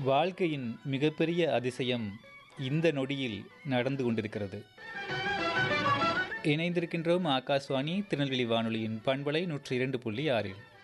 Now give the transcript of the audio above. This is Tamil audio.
வாழ்க்கையின் மிகப்பெரிய அதிசயம் இந்த நொடியில் நடந்து கொண்டிருக்கிறது. இணைந்திருக்கின்றோம் ஆகாஷ்வாணி திருநெல்வேலி வானொலியின் பண்பலை 102.6.